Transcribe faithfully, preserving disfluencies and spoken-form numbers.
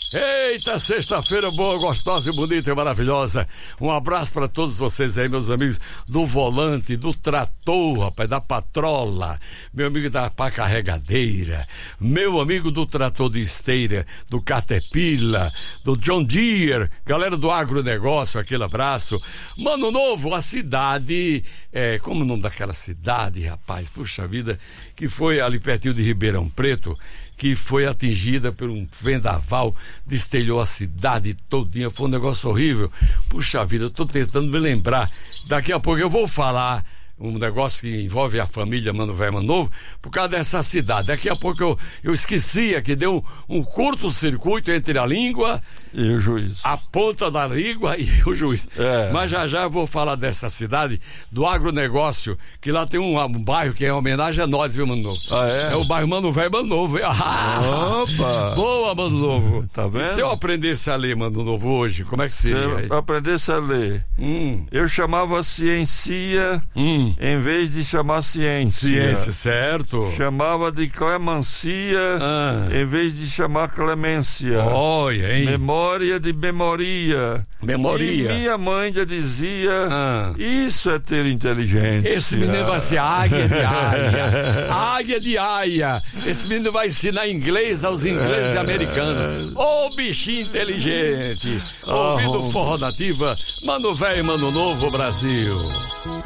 Eita, sexta-feira boa, gostosa e bonita e maravilhosa. Um abraço para todos vocês aí, meus amigos do volante, do trator, rapaz, da patrola, meu amigo da pá carregadeira, meu amigo do trator de esteira, do Caterpillar, do John Deere, galera do agronegócio, aquele abraço. Mano Novo, a cidade, é, como o nome daquela cidade, rapaz, puxa vida, que foi ali pertinho de Ribeirão Preto, que foi atingida por um vendaval, destelhou a cidade todinha, foi um negócio horrível. Puxa vida, eu tô tentando me lembrar. Daqui a pouco eu vou falar um negócio que envolve a família Mano Velho Mano Novo, por causa dessa cidade. Daqui a pouco eu, eu esquecia que deu um, um curto-circuito entre a língua e o juiz, a ponta da língua e o juiz. É. Mas já já eu vou falar dessa cidade, do agronegócio, que lá tem um, um bairro que é uma homenagem a nós, viu, Mano Novo? Ah, é? É o bairro Mano Velho Mano Novo. Ah, opa! Boa, Mano Novo. Tá vendo? E se eu aprendesse a ler, Mano Novo, hoje, como é que seria? Se eu aprendesse a ler, hum. eu chamava ciência hum. em vez de chamar ciência. Ciência, certo. Chamava de clemancia ah. em vez de chamar clemência. Olha, hein? Memória de memoria. Memoria. E minha mãe já dizia, ah. isso é ter inteligência. Esse menino vai ser águia de aia. Águia de aia. Esse menino vai ensinar inglês aos ingleses é. americanos. Ô, oh, bichinho inteligente. Oh, ouvindo oh. Forró Nativa, Mano Velho, Mano Novo, Brasil.